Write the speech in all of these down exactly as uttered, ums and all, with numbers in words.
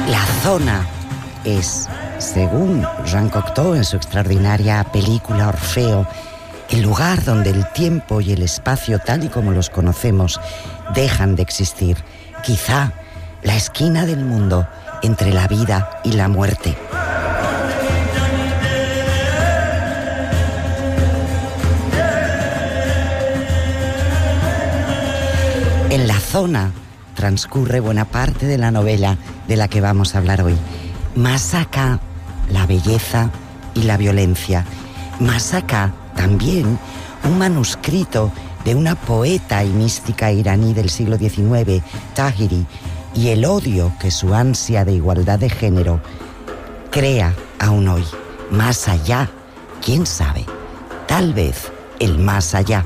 La zona es, según Jean Cocteau en su extraordinaria película Orfeo, el lugar donde el tiempo y el espacio tal y como los conocemos dejan de existir. Quizá la esquina del mundo entre la vida y la muerte. En la zona transcurre buena parte de la novela de la que vamos a hablar hoy. Más acá, la belleza y la violencia. Más acá, también, un manuscrito de una poeta y mística iraní del siglo diecinueve, Tahiri, y el odio que su ansia de igualdad de género crea aún hoy. Más allá, quién sabe, tal vez el más allá.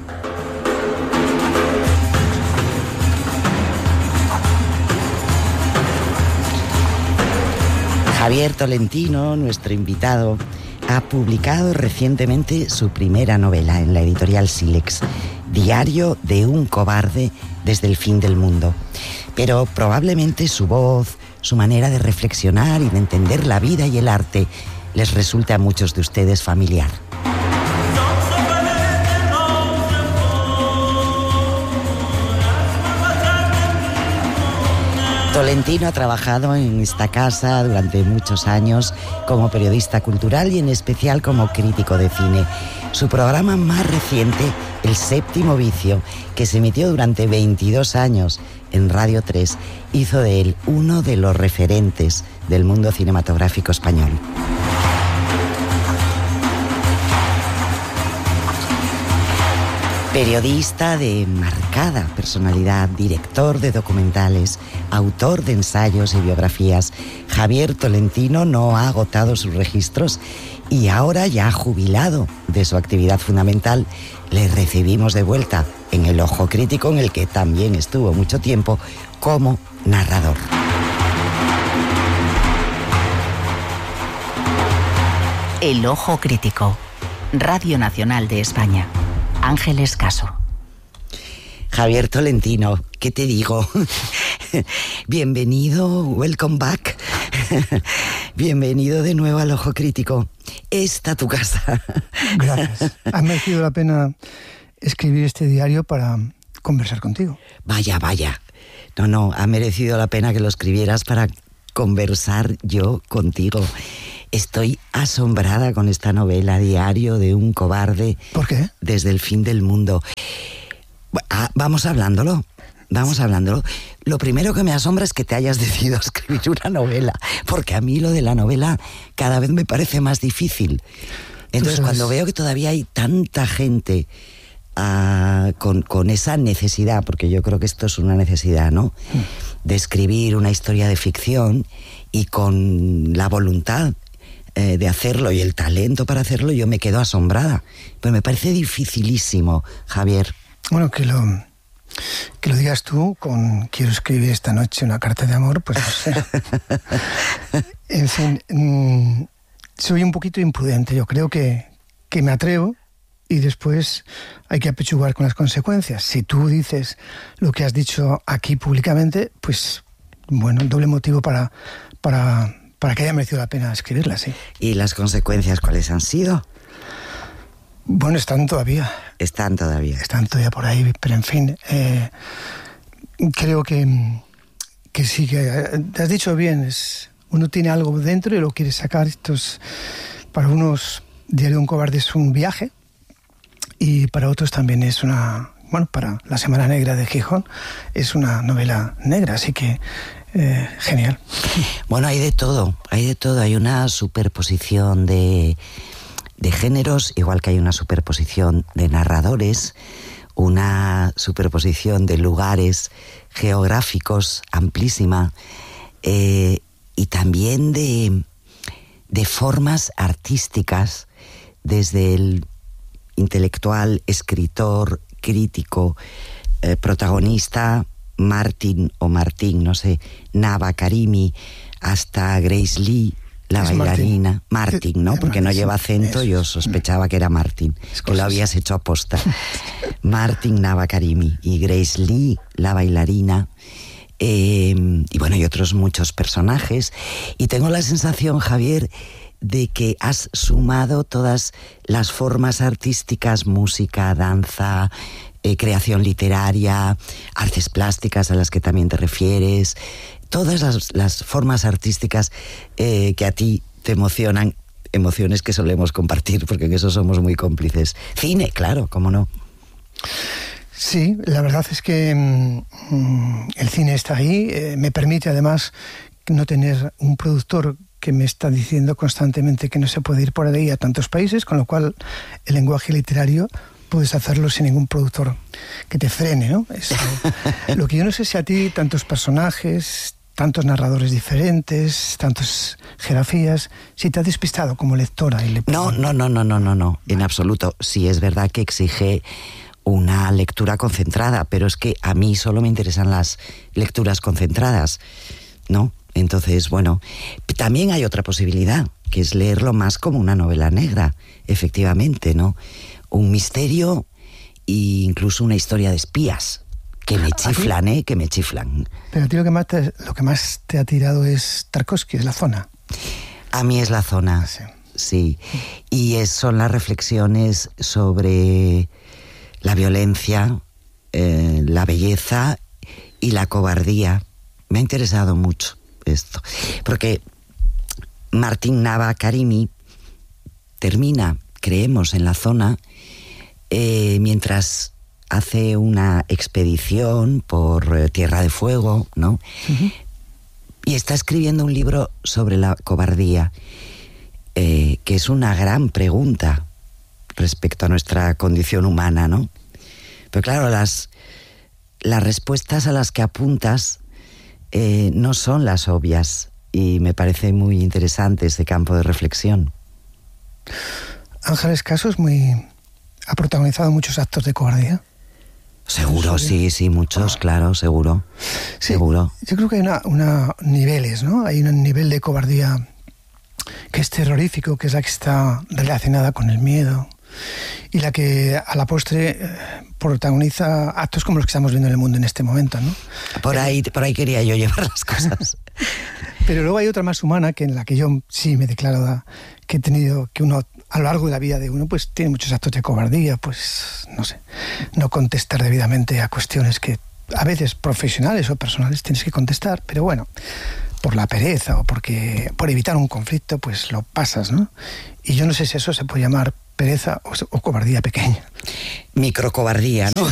Javier Tolentino, nuestro invitado, ha publicado recientemente su primera novela en la editorial Sílex, Diario de un cobarde desde el fin del mundo. Pero probablemente su voz, su manera de reflexionar y de entender la vida y el arte les resulte a muchos de ustedes familiar. Tolentino ha trabajado en esta casa durante muchos años como periodista cultural y en especial como crítico de cine. Su programa más reciente, El Séptimo Vicio, que se emitió durante veintidós años en Radio tres, hizo de él uno de los referentes del mundo cinematográfico español. Periodista de marcada personalidad, director de documentales, autor de ensayos y biografías, Javier Tolentino no ha agotado sus registros y ahora, ya jubilado de su actividad fundamental, le recibimos de vuelta en El Ojo Crítico, en el que también estuvo mucho tiempo como narrador. El Ojo Crítico, Radio Nacional de España. Ángeles Caso. Javier Tolentino, ¿qué te digo? Bienvenido, welcome back. Bienvenido de nuevo al Ojo Crítico. Esta tu casa. Gracias. Ha merecido la pena escribir este diario para conversar contigo. Vaya, vaya. No, no, ha merecido la pena que lo escribieras para conversar yo contigo. Estoy asombrada con esta novela, Diario de un cobarde. ¿Por qué? Desde el fin del mundo. Ah, vamos hablándolo, vamos hablándolo. Lo primero que me asombra es que te hayas decidido a escribir una novela, porque a mí lo de la novela cada vez me parece más difícil. Entonces, cuando veo que todavía hay tanta gente uh, con, con esa necesidad, porque yo creo que esto es una necesidad, ¿no? De escribir una historia de ficción y con la voluntad de hacerlo y el talento para hacerlo, yo me quedo asombrada. Pero me parece dificilísimo, Javier. Bueno, que lo, que lo digas tú con quiero escribir esta noche una carta de amor, pues no sé. En fin, mmm, soy un poquito imprudente. Yo creo que, que me atrevo y después hay que apechugar con las consecuencias. Si tú dices lo que has dicho aquí públicamente, pues bueno, doble motivo para... para para que haya merecido la pena escribirla, sí. ¿Y las consecuencias cuáles han sido? Bueno, están todavía. Están todavía. Están todavía por ahí, pero en fin, eh, creo que, que sí, que te has dicho bien, es, uno tiene algo dentro y lo quiere sacar. Esto es, para unos, Diario de un cobarde es un viaje y para otros también es una, bueno, para La Semana Negra de Gijón es una novela negra, así que Eh, genial. Bueno, hay de todo, hay de todo. Hay una superposición de, de géneros, igual que hay una superposición de narradores, una superposición de lugares geográficos amplísima, eh, y también de, de formas artísticas, desde el intelectual, escritor, crítico, eh, protagonista, Martin o Martín, no sé, Nava Karimi, hasta Grace Lee, la es bailarina. Martin, Martin, ¿no? Porque no lleva acento, yo sospechaba que era Martin, que lo habías hecho aposta. Martin Nava Karimi y Grace Lee, la bailarina, eh, y bueno, y otros muchos personajes. Y tengo la sensación, Javier, de que has sumado todas las formas artísticas, música, danza, eh, creación literaria, artes plásticas a las que también te refieres, todas las, las formas artísticas eh, que a ti te emocionan, emociones que solemos compartir, porque en eso somos muy cómplices. Cine, claro, cómo no. Sí, la verdad es que mmm, el cine está ahí, eh, me permite además no tener un productor que me está diciendo constantemente que no se puede ir por ahí a tantos países, con lo cual el lenguaje literario puedes hacerlo sin ningún productor que te frene, ¿no? Eso. Lo que yo no sé si a ti tantos personajes, tantos narradores diferentes, tantas geografías, si te ha despistado como lectora. Y le... No, no, no, no, no, no, no, en absoluto. Sí, es verdad que exige una lectura concentrada, pero es que a mí solo me interesan las lecturas concentradas, ¿no? Entonces, bueno, también hay otra posibilidad, que es leerlo más como una novela negra, efectivamente, ¿no? Un misterio e incluso una historia de espías, que me chiflan, ¿eh? Que me chiflan. Pero a ti lo que más te, lo que más te ha tirado es Tarkovsky, es La Zona. A mí es La Zona, sí. sí. Y es, son las reflexiones sobre la violencia, eh, la belleza y la cobardía. Me ha interesado mucho esto, porque Martín Nava Karimi termina, creemos, en La Zona, eh, mientras hace una expedición por eh, Tierra de Fuego, ¿no? Uh-huh. Y está escribiendo un libro sobre la cobardía, eh, que es una gran pregunta respecto a nuestra condición humana, ¿no? Pero claro, las, las respuestas a las que apuntas eh, no son las obvias, y me parece muy interesante ese campo de reflexión. Ángeles Caso es muy... ha protagonizado muchos actos de cobardía. Seguro, sí, sí, muchos, ah. claro, seguro, sí, seguro. Yo creo que hay una, una niveles, ¿no? Hay un nivel de cobardía que es terrorífico, que es la que está relacionada con el miedo, y la que a la postre eh, protagoniza actos como los que estamos viendo en el mundo en este momento, ¿no? Por ahí, por ahí quería yo llevar las cosas. Pero luego hay otra más humana, que en la que yo sí me declaro que he tenido, que uno a lo largo de la vida de uno pues tiene muchos actos de cobardía, pues no sé, no contestar debidamente a cuestiones que a veces profesionales o personales tienes que contestar, pero bueno, por la pereza o porque por evitar un conflicto pues lo pasas, ¿no? Y yo no sé si eso se puede llamar pereza o, o cobardía pequeña. Microcobardía, ¿no?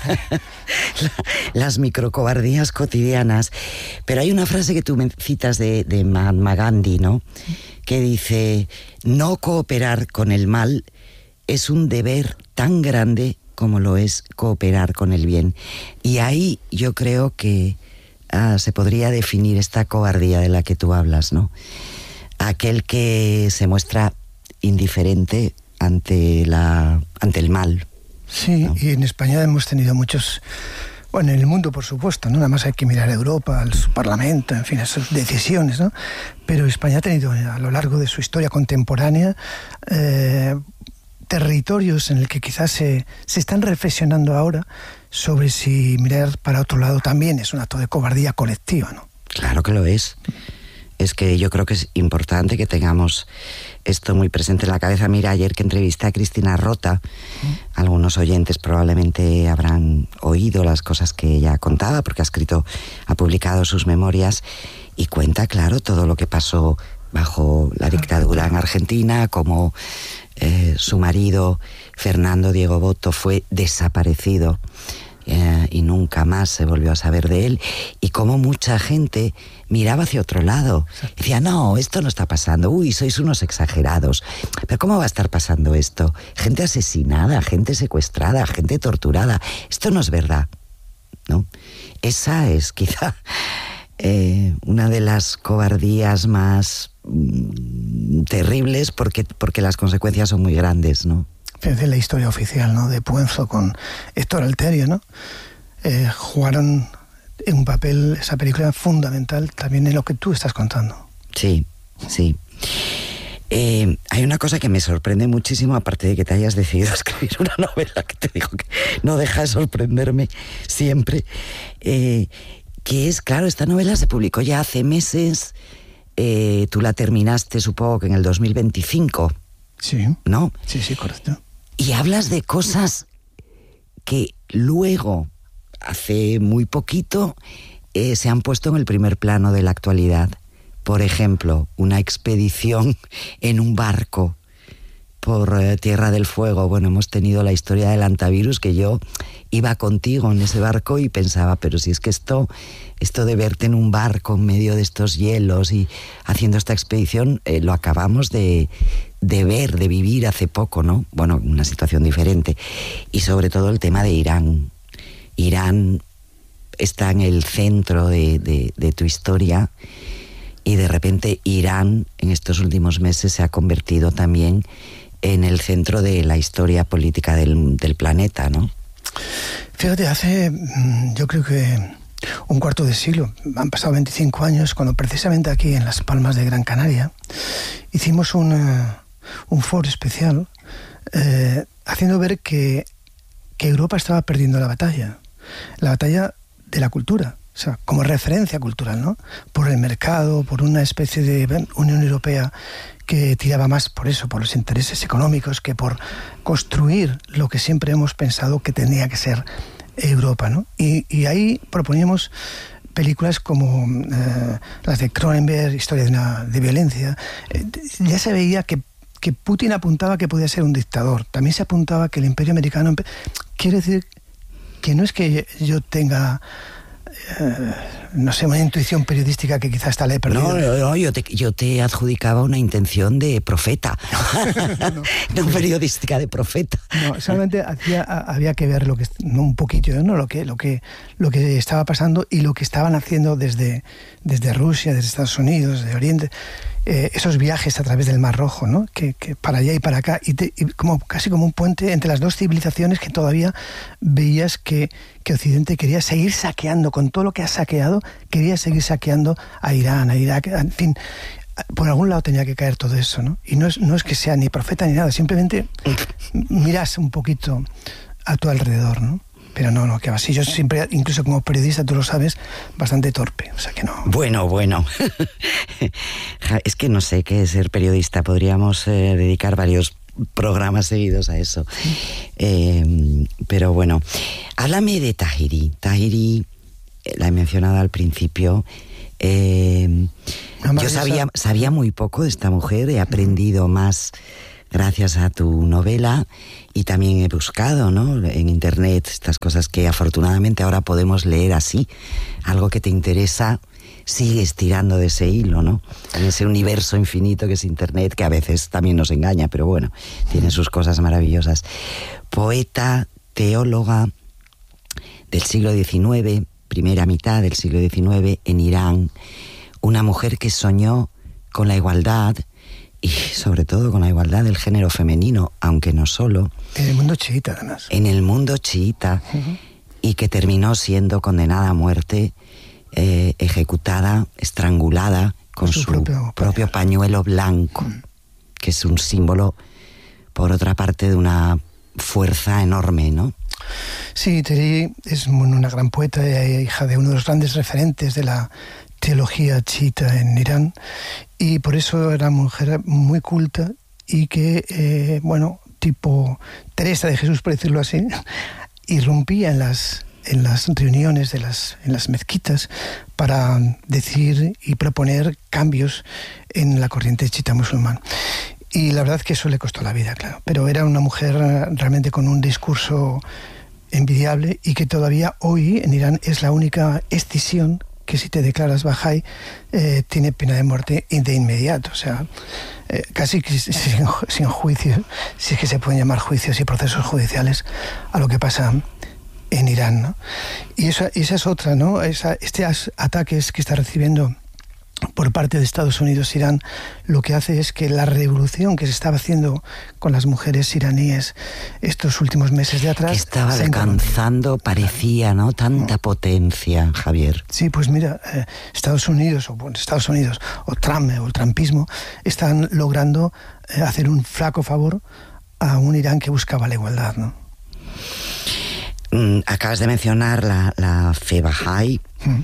Sí. Las microcobardías cotidianas. Pero hay una frase que tú me citas de, de Mahatma Gandhi, ¿no? Que dice: no cooperar con el mal es un deber tan grande como lo es cooperar con el bien. Y ahí yo creo que ah, se podría definir esta cobardía de la que tú hablas, ¿no? Aquel que se muestra indiferente ante la ante el mal. Sí, ¿no? Y en España hemos tenido muchos, bueno, en el mundo por supuesto, ¿no? Nada más hay que mirar a Europa, al Parlamento, en fin, a sus decisiones, ¿no? Pero España ha tenido a lo largo de su historia contemporánea eh, territorios en el que quizás se, se están reflexionando ahora sobre si mirar para otro lado también es un acto de cobardía colectiva, ¿no? Claro que lo es. Es que yo creo que es importante que tengamos esto muy presente en la cabeza. Mira, ayer que entrevisté a Cristina Rota, ¿Mm? algunos oyentes probablemente habrán oído las cosas que ella contaba, porque ha escrito, ha publicado sus memorias, y cuenta, claro, todo lo que pasó bajo la dictadura en Argentina, como eh, su marido, Fernando Diego Botto, fue desaparecido eh, y nunca más se volvió a saber de él, y cómo mucha gente miraba hacia otro lado. Decía, no, esto no está pasando. Uy, sois unos exagerados. Pero ¿cómo va a estar pasando esto? Gente asesinada, gente secuestrada, gente torturada. Esto no es verdad, ¿no? Esa es quizá eh, una de las cobardías más mm, terribles, porque, porque las consecuencias son muy grandes, ¿no? Desde la historia oficial, ¿no? De Puenzo con Héctor Alterio, ¿no? Eh, jugaron en un papel, esa película fundamental también en lo que tú estás contando. Sí, sí. Eh, hay una cosa que me sorprende muchísimo, aparte de que te hayas decidido a escribir una novela, que te digo que no deja de sorprenderme siempre, eh, que es, claro, esta novela se publicó ya hace meses, eh, tú la terminaste supongo que en el dos mil veinticinco. Sí. ¿No? Sí, sí, correcto. Y hablas de cosas que luego, hace muy poquito, eh, se han puesto en el primer plano de la actualidad. Por ejemplo, una expedición en un barco por eh, Tierra del Fuego. Bueno, hemos tenido la historia del antivirus, que yo iba contigo en ese barco y pensaba, pero si es que esto, esto de verte en un barco en medio de estos hielos y haciendo esta expedición, eh, lo acabamos de, de ver, de vivir hace poco, ¿no? Bueno, una situación diferente. Y sobre todo el tema de Irán. Irán está en el centro de, de, de tu historia, y de repente Irán en estos últimos meses se ha convertido también en el centro de la historia política del, del planeta, ¿no? Fíjate, hace yo creo que un cuarto de siglo, han pasado veinticinco años, cuando precisamente aquí en Las Palmas de Gran Canaria hicimos una, un foro especial eh, haciendo ver que, que Europa estaba perdiendo la batalla, la batalla de la cultura. O sea, como referencia cultural, ¿no? Por el mercado, por una especie de Unión Europea que tiraba más por eso, por los intereses económicos, que por construir lo que siempre hemos pensado que tenía que ser Europa, ¿no? Y, y ahí proponíamos películas como eh, las de Cronenberg, Historia de, una, de violencia. Eh, ya se veía que, que Putin apuntaba que podía ser un dictador. También se apuntaba que el Imperio Americano... Quiere decir que no es que yo tenga... Uh, no sé, una intuición periodística que quizás está le he perdido. No, no, no, yo te, yo te adjudicaba una intención de profeta, no, no, no periodística, de profeta. No, solamente hacía, había que ver lo que, no, un poquillo, ¿no? Lo que, lo que, lo que estaba pasando y lo que estaban haciendo desde, desde Rusia, desde Estados Unidos, de Oriente, eh, esos viajes a través del Mar Rojo, ¿no? Que, que para allá y para acá, y, te, y como casi como un puente entre las dos civilizaciones que todavía veías que, que Occidente quería seguir saqueando, con todo lo que ha saqueado, quería seguir saqueando a Irán, a Irak, en fin, por algún lado tenía que caer todo eso, ¿no? Y no es, no es que sea ni profeta ni nada, simplemente miras un poquito a tu alrededor, ¿no? Pero no, no, que va. Sí, yo siempre, incluso como periodista, tú lo sabes, bastante torpe, o sea que no. Bueno, bueno. Es que no sé qué es ser periodista. Podríamos eh, dedicar varios programas seguidos a eso. Eh, pero bueno, háblame de Tahiri. Tahiri, la he mencionado al principio. Eh, yo sabía, sabía muy poco de esta mujer, he aprendido más gracias a tu novela y también he buscado, ¿no?, en internet estas cosas que afortunadamente ahora podemos leer así. Algo que te interesa, sigues tirando de ese hilo, ¿no? En ese universo infinito que es internet, que a veces también nos engaña, pero bueno, tiene sus cosas maravillosas. Poeta, teóloga del siglo diecinueve, primera mitad del siglo diecinueve en Irán, una mujer que soñó con la igualdad y sobre todo con la igualdad del género femenino, aunque no solo. En el mundo chiita, además. En el mundo chiita, uh-huh. Y que terminó siendo condenada a muerte, eh, ejecutada, estrangulada con, con su, su propio, pañuelo. propio pañuelo blanco, uh-huh. que es un símbolo, por otra parte, de una fuerza enorme, ¿no? Sí, Tahiri es una gran poeta, hija de uno de los grandes referentes de la teología chiita en Irán, y por eso era una mujer muy culta y que, eh, bueno, tipo Teresa de Jesús, por decirlo así, irrumpía en las, en las reuniones de las, en las mezquitas para decir y proponer cambios en la corriente chiita musulmán. Y la verdad es que eso le costó la vida, claro. Pero era una mujer realmente con un discurso envidiable y que todavía hoy en Irán es la única escisión que si te declaras Bahá'í eh, tiene pena de muerte de inmediato, o sea, eh, casi sin, sin juicio, si es que se pueden llamar juicios y procesos judiciales a lo que pasa en Irán, ¿no? Y esa, esa es otra, ¿no? Esa, estos ataques que está recibiendo por parte de Estados Unidos, Irán, lo que hace es que la revolución que se estaba haciendo con las mujeres iraníes estos últimos meses de atrás... Que estaba alcanzando, parecía, ¿no?, tanta potencia, Javier. Sí, pues mira, eh, Estados Unidos, o bueno, Estados Unidos, o Trump, o el trumpismo, están logrando eh, hacer un flaco favor a un Irán que buscaba la igualdad, ¿no? Mm, acabas de mencionar la, la fe Bahá'í. Mm.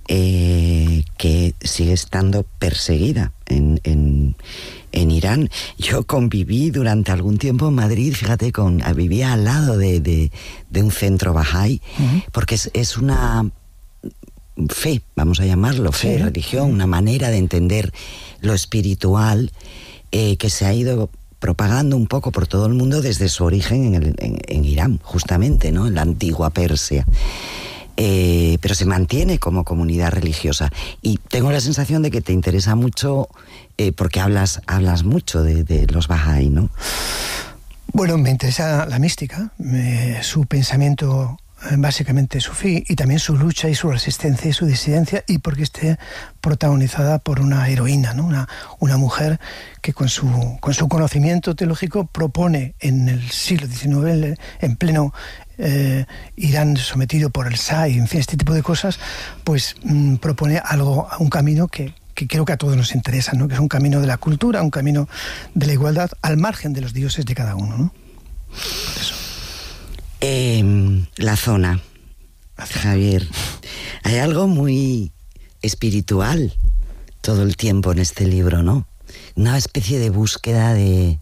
eh, que sigue estando perseguida en, en, en Irán. Yo conviví durante algún tiempo en Madrid, fíjate, con, vivía al lado de, de, de un centro Bahá'í, uh-huh. porque es, es una fe, vamos a llamarlo, fe, sí. religión, una manera de entender lo espiritual eh, que se ha ido propagando un poco por todo el mundo desde su origen en, el, en, en Irán, justamente, ¿no? En la antigua Persia. Eh, pero se mantiene como comunidad religiosa. Y tengo la sensación de que te interesa mucho, eh, porque hablas, hablas mucho de, de los Bahá'í, ¿no? Bueno, me interesa la mística, me, su pensamiento básicamente sufí, y también su lucha y su resistencia y su disidencia, y porque esté protagonizada por una heroína, ¿no? una, una mujer que con su, con su conocimiento teológico propone en el siglo diecinueve, en pleno eh, Irán sometido por el Shah, y en fin, este tipo de cosas, pues mmm, propone algo, un camino que, que creo que a todos nos interesa, ¿no? Que es un camino de la cultura, un camino de la igualdad, al margen de los dioses de cada uno, ¿no? Por eso. Eh, la zona, Javier. Hay algo muy espiritual todo el tiempo en este libro, ¿no? Una especie de búsqueda de,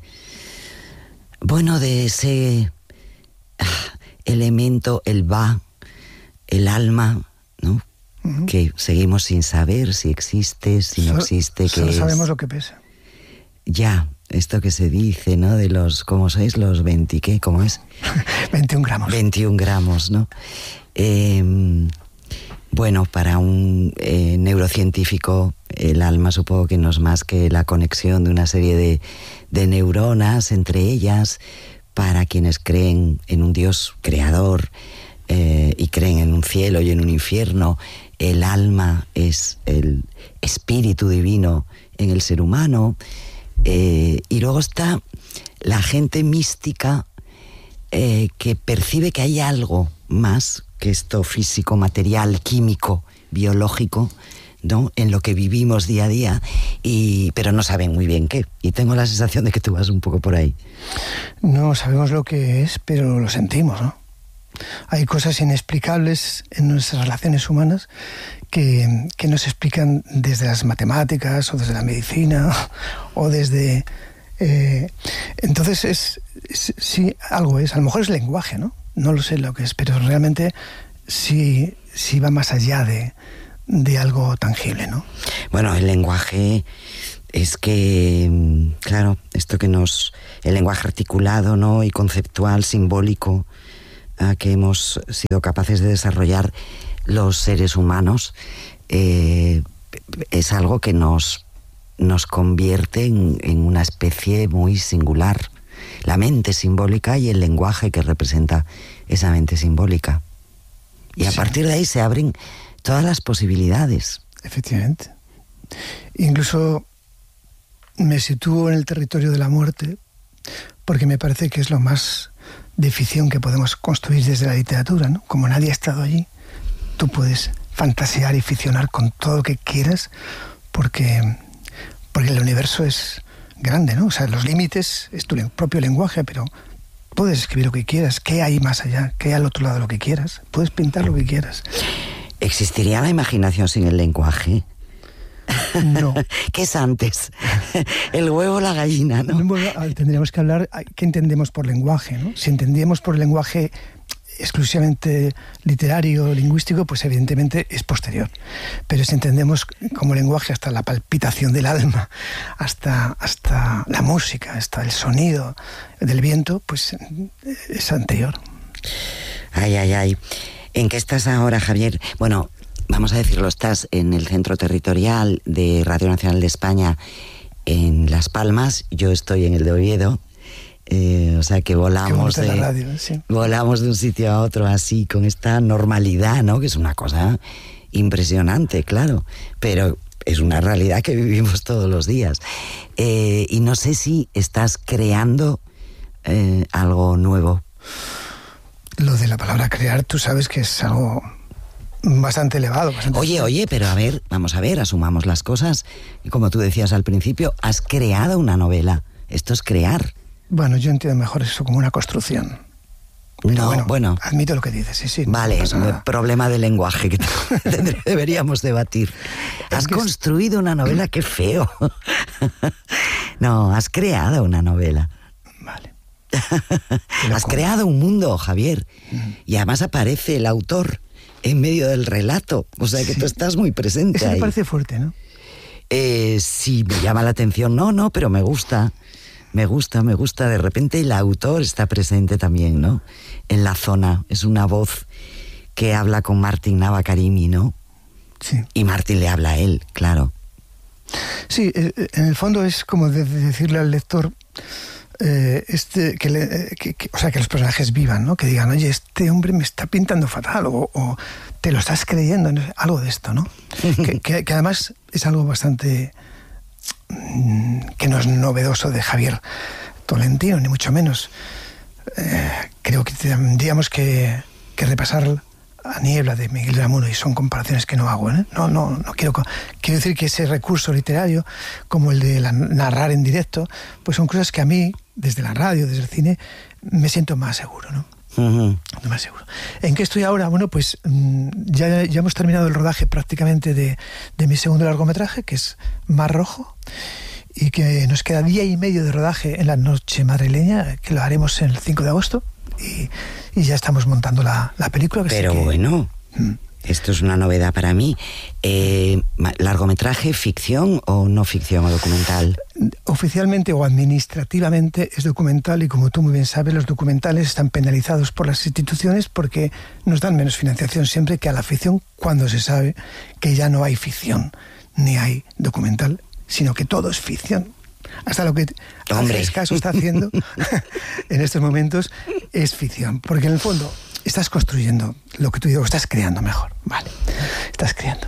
bueno, de ese ah, elemento, el ba, el alma, ¿no? Uh-huh. Que seguimos sin saber si existe, si no solo, existe. Solo que sabemos es... lo que pesa. Ya. Esto que se dice, ¿no? De los, ¿cómo sois? Los veinte, ¿qué? ¿Cómo es? veintiún gramos. veintiún gramos, ¿no? Eh, bueno, para un eh, neurocientífico, el alma supongo que no es más que la conexión de una serie de, de neuronas entre ellas. Para quienes creen en un Dios creador eh, y creen en un cielo y en un infierno, el alma es el espíritu divino en el ser humano. Eh, y luego está la gente mística eh, que percibe que hay algo más que esto físico, material, químico, biológico, ¿no? En lo que vivimos día a día, y, pero no saben muy bien qué. Y tengo la sensación de que tú vas un poco por ahí. No sabemos lo que es, pero lo sentimos, ¿no? Hay cosas inexplicables en nuestras relaciones humanas que, que no se explican desde las matemáticas o desde la medicina o desde... Eh, entonces es, es sí, algo es, a lo mejor es lenguaje, ¿no? No lo sé lo que es, pero realmente sí, sí va más allá de, de algo tangible, ¿no? Bueno, el lenguaje es que, claro, esto que nos... el lenguaje articulado, ¿no? Y conceptual, simbólico, a que hemos sido capaces de desarrollar los seres humanos, eh, es algo que nos, nos convierte en, en una especie muy singular. La mente simbólica y el lenguaje que representa esa mente simbólica. Y a sí. partir de ahí se abren todas las posibilidades. Efectivamente. Incluso me sitúo en el territorio de la muerte, porque me parece que es lo más de ficción que podemos construir desde la literatura, ¿no? Como nadie ha estado allí, tú puedes fantasear y ficcionar con todo lo que quieras, porque, porque el universo es grande, ¿no? O sea, los límites es tu propio lenguaje, pero puedes escribir lo que quieras. ¿Qué hay más allá? ¿Qué hay al otro lado de lo que quieras? Puedes pintar lo que quieras. ¿Existiría la imaginación sin el lenguaje? No. ¿Qué es antes? ¿El huevo o la gallina, no? Bueno, tendríamos que hablar qué entendemos por lenguaje, ¿no? Si entendíamos por lenguaje exclusivamente literario, lingüístico, pues evidentemente es posterior. Pero si entendemos como lenguaje hasta la palpitación del alma, hasta, hasta la música, hasta el sonido del viento, pues es anterior. Ay, ay, ay. ¿En qué estás ahora, Javier? Bueno, vamos a decirlo, estás en el centro territorial de Radio Nacional de España en Las Palmas, yo estoy en el de Oviedo, eh, o sea que volamos de, radio, sí. volamos de un sitio a otro así, con esta normalidad, ¿no? Que es una cosa impresionante, claro, pero es una realidad que vivimos todos los días. Eh, y no sé si estás creando eh, algo nuevo. Lo de la palabra crear, tú sabes que es algo bastante elevado. Bastante oye, elevado. oye, pero a ver, vamos a ver, asumamos las cosas. Como tú decías al principio, has creado una novela. Esto es crear. Bueno, yo entiendo mejor eso como una construcción. Pero No, bueno, bueno. admito lo que dices, sí, sí. Vale, no pasa nada. problema de lenguaje que deberíamos debatir. Es Has que es- construido una novela, qué feo. No, has creado una novela. Vale. Has creado un mundo, Javier. Y además aparece el autor en medio del relato. O sea que Sí. tú estás muy presente Eso me ahí. parece fuerte, ¿no? Eh, sí, me llama la atención. No, no, pero me gusta. Me gusta, me gusta. De repente el autor está presente también, ¿no? En la zona. Es una voz que habla con Martín Navakarimi, ¿no? Sí. Y Martín le habla a él, claro. Sí, eh, eh, en el fondo es como de- de decirle al lector eh, este que, le, eh, que- que- o sea, que los personajes vivan, ¿no? Que digan, oye, este hombre me está pintando fatal, o, o te lo estás creyendo, ¿no? Algo de esto, ¿no? que, que- que además es algo bastante mm, que no es novedoso de Javier Tolentino, ni mucho menos. Eh, creo que tendríamos que, que repasar a Niebla de Miguel de Unamuno, y son comparaciones que no hago, ¿eh? No, no, no quiero... co- Quiero decir que ese recurso literario, como el de la- narrar en directo, pues son cosas que a mí, desde la radio, desde el cine, me siento más seguro, ¿no? Ujú. No más seguro. ¿En qué estoy ahora? Bueno, pues mm, ya, ya hemos terminado el rodaje prácticamente de, de mi segundo largometraje, que es Mar Rojo, y que nos queda día y medio de rodaje en la noche madrileña, que lo haremos el cinco de agosto, y, y ya estamos montando la, la película. Que Pero sí que, bueno, Mm. esto es una novedad para mí. Eh, ma- ¿Largometraje, ficción o no ficción o documental? Oficialmente o administrativamente es documental, y como tú muy bien sabes, los documentales están penalizados por las instituciones porque nos dan menos financiación siempre que a la ficción, cuando se sabe que ya no hay ficción ni hay documental, sino que todo es ficción. Hasta lo que Hombre. Ángeles Caso está haciendo en estos momentos es ficción, porque en el fondo estás construyendo lo que tú dices, o estás creando mejor, vale, estás creando.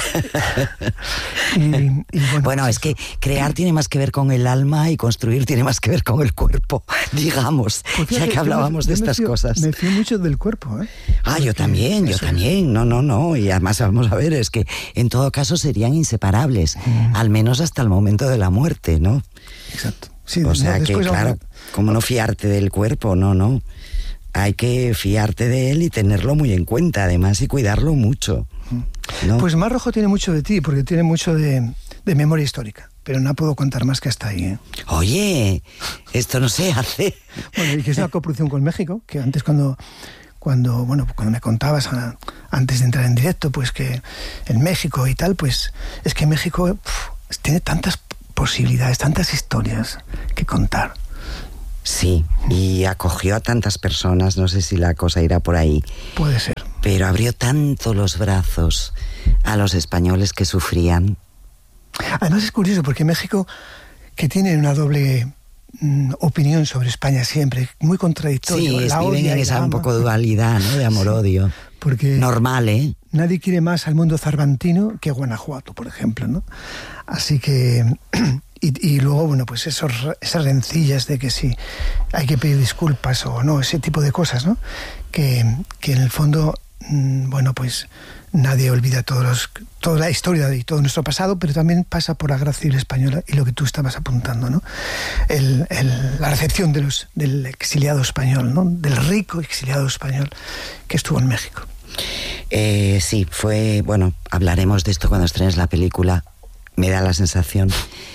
Y, y bueno, Bueno, pues es que crear tiene más que ver con el alma y construir tiene más que ver con el cuerpo, digamos, pues ya fíjate, que yo me- hablábamos de yo me estas fío- cosas. Me fío mucho del cuerpo, ¿eh? Ah, yo Porque también, yo eso- también. No, no, no. Y además vamos a ver, es que en todo caso serían inseparables, Mm. al menos hasta el momento de la muerte, ¿no? Exacto. Sí, O no, sea que, después claro, aún- como no fiarte del cuerpo, no, no. Hay que fiarte de él y tenerlo muy en cuenta, además, y cuidarlo mucho, ¿no? Pues Mar Rojo tiene mucho de ti, porque tiene mucho de, de memoria histórica, pero no puedo contar más que hasta ahí, ¿eh? Oye, esto no se hace. Bueno, y que es una coproducción con México, que antes cuando, cuando, bueno, cuando me contabas a- antes de entrar en directo, pues que en México y tal, pues es que México pf, tiene tantas posibilidades, tantas historias que contar. Sí, y acogió a tantas personas, no sé si la cosa irá por ahí, Puede ser. pero abrió tanto los brazos a los españoles que sufrían. Además es curioso porque México, que tiene una doble mm, opinión sobre España siempre, muy contradictoria. Sí, es- la viven odia en y esa la un ama. poco dualidad, ¿no? De amor-odio. Porque Normal, ¿eh? nadie quiere más al mundo cervantino que Guanajuato, por ejemplo, ¿no? Así que... Y, y luego, bueno, pues esos, esas rencillas de que si hay que pedir disculpas o no, ese tipo de cosas, ¿no? Que, que en el fondo, mmm, bueno, pues nadie olvida todos los, toda la historia y todo nuestro pasado, pero también pasa por la gracia civil española y lo que tú estabas apuntando, ¿no? El, el, la recepción de los, del exiliado español, ¿no? Del rico exiliado español que estuvo en México. Eh, sí, fue... Bueno, hablaremos de esto cuando estrenes la película, me da la sensación...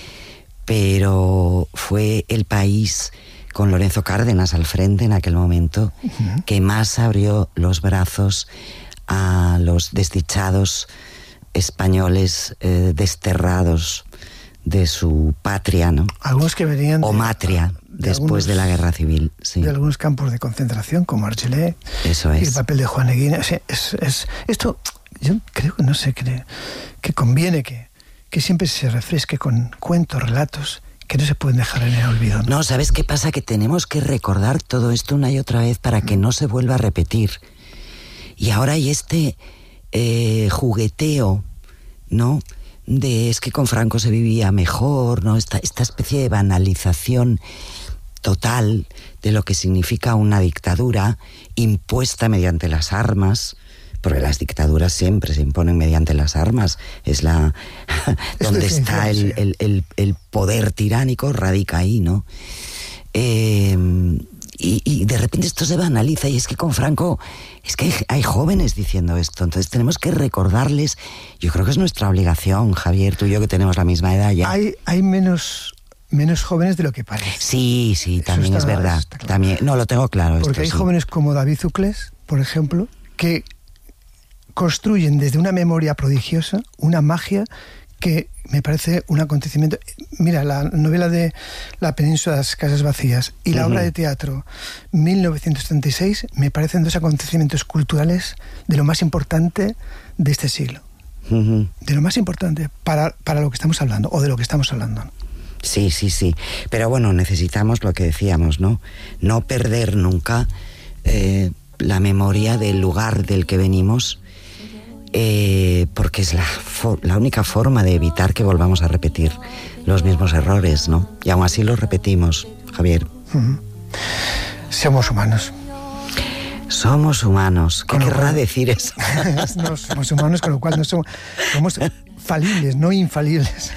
pero fue el país, con Lorenzo Cárdenas al frente en aquel momento, uh-huh. que más abrió los brazos a los desdichados españoles eh, desterrados de su patria, ¿no? Algunos que venían... O de, matria, de después algunos, de la Guerra Civil, sí. De algunos campos de concentración, como Argelès. Eso es. Y el papel de Juan Eguina. Es, es, es, esto, yo creo que no sé, que, que conviene que... que siempre se refresque con cuentos, relatos que no se pueden dejar en el olvido, ¿no? No, ¿sabes qué pasa? Que tenemos que recordar todo esto una y otra vez para que no se vuelva a repetir. Y ahora hay este eh, jugueteo, ¿no? De es que con Franco se vivía mejor, ¿no? Esta, esta especie de banalización total de lo que significa una dictadura impuesta mediante las armas, porque las dictaduras siempre se imponen mediante las armas, es la donde está el, el, el, el poder tiránico, radica ahí, ¿no? Eh, y, y de repente esto se banaliza, y es que con Franco, es que hay, hay jóvenes diciendo esto, entonces tenemos que recordarles, yo creo que es nuestra obligación, Javier, tú y yo que tenemos la misma edad ya. Hay, hay menos... menos jóvenes de lo que parece. Sí, sí, Eso también está, es verdad. claro. También, no, lo tengo claro. Porque esto, hay sí. jóvenes como David Zuclés, por ejemplo, que construyen desde una memoria prodigiosa una magia que me parece un acontecimiento. Mira, la novela de La península de las casas vacías y la uh-huh. obra de teatro mil novecientos treinta y seis me parecen dos acontecimientos culturales de lo más importante de este siglo. Uh-huh. De lo más importante para, para lo que estamos hablando, o de lo que estamos hablando. Sí, sí, sí. Pero bueno, necesitamos lo que decíamos, ¿no? No perder nunca eh, la memoria del lugar del que venimos, eh, porque es la, for- la única forma de evitar que volvamos a repetir los mismos errores, ¿no? Y aún así los repetimos, Javier. Uh-huh. Somos humanos. Somos humanos. ¿Qué querrá cual, decir eso? No, somos humanos, con lo cual no somos, somos falibles, no infalibles.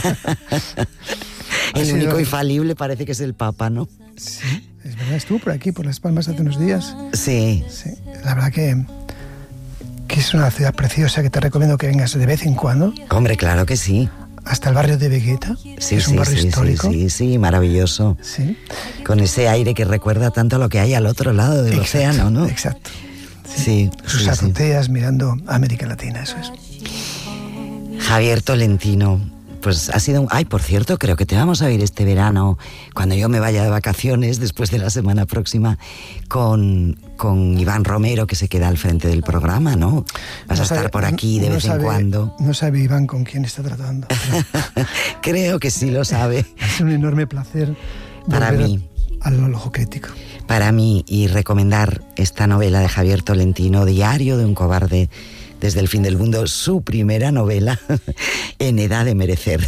El sido... único infalible parece que es el Papa, ¿no? Sí, es verdad, estuvo por aquí, por Las Palmas, hace unos días. Sí. Sí, la verdad que, que es una ciudad preciosa que te recomiendo que vengas de vez en cuando. Hombre, claro que sí. Hasta el barrio de Vegueta, sí, que es sí, un barrio sí, histórico. Sí, sí, sí, maravilloso. Sí. Con ese aire que recuerda tanto a lo que hay al otro lado del exacto, océano, ¿no? Exacto. Sí. sí Sus sí, azoteas sí. mirando a América Latina, eso es. Javier Tolentino, pues ha sido un... Ay, por cierto, creo que te vamos a ver este verano, cuando yo me vaya de vacaciones, después de la semana próxima, con, con Iván Romero, que se queda al frente del programa, ¿no? Vas no a sabe, estar por aquí de no vez sabe, en cuando. No sabe Iván con quién está tratando. Creo que sí lo sabe. Es un enorme placer para mí. Al ojo crítico. Para mí, y recomendar esta novela de Javier Tolentino, Diario de un cobarde desde el fin del mundo, su primera novela, En edad de merecer.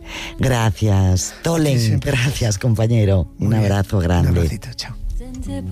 Gracias, Tolen, sí, gracias, compañero. Muy un abrazo bien. grande. Un abracito, chao.